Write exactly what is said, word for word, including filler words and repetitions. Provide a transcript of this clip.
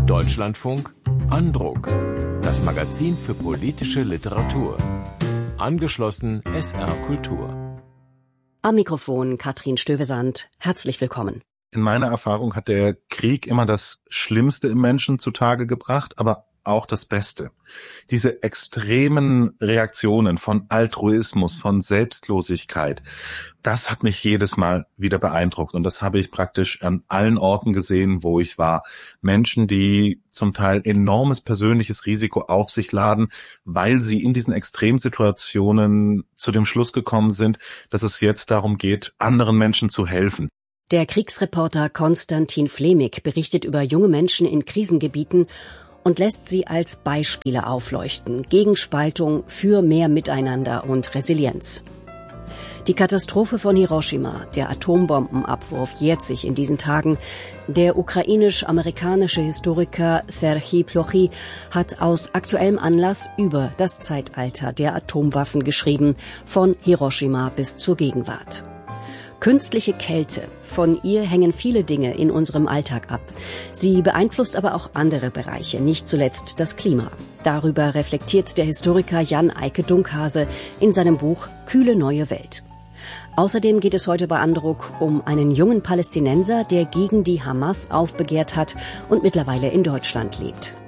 Deutschlandfunk Andruck, das Magazin für politische Literatur. Angeschlossen S R Kultur. Am Mikrofon Katrin Stövesand. Herzlich willkommen. In meiner Erfahrung hat der Krieg immer das Schlimmste im Menschen zutage gebracht, aber auch das Beste. Diese extremen Reaktionen von Altruismus, von Selbstlosigkeit, das hat mich jedes Mal wieder beeindruckt. Und das habe ich praktisch an allen Orten gesehen, wo ich war. Menschen, die zum Teil enormes persönliches Risiko auf sich laden, weil sie in diesen Extremsituationen zu dem Schluss gekommen sind, dass es jetzt darum geht, anderen Menschen zu helfen. Der Kriegsreporter Konstantin Flemig berichtet über junge Menschen in Krisengebieten und lässt sie als Beispiele aufleuchten, gegen Spaltung, für mehr Miteinander und Resilienz. Die Katastrophe von Hiroshima, der Atombombenabwurf, jährt sich in diesen Tagen. Der ukrainisch-amerikanische Historiker Serhij Plochy hat aus aktuellem Anlass über das Zeitalter der Atomwaffen geschrieben, von Hiroshima bis zur Gegenwart. Künstliche Kälte, von ihr hängen viele Dinge in unserem Alltag ab. Sie beeinflusst aber auch andere Bereiche, nicht zuletzt das Klima. Darüber reflektiert der Historiker Jan Eike Dunkhase in seinem Buch Kühle neue Welt. Außerdem geht es heute bei Andruck um einen jungen Palästinenser, der gegen die Hamas aufbegehrt hat und mittlerweile in Deutschland lebt.